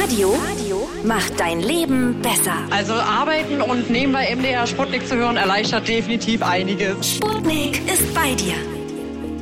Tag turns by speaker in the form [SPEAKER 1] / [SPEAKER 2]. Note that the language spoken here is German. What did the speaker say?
[SPEAKER 1] Radio macht dein Leben besser.
[SPEAKER 2] Also arbeiten und nebenbei MDR Sputnik zu hören erleichtert definitiv einiges.
[SPEAKER 1] Sputnik ist bei dir.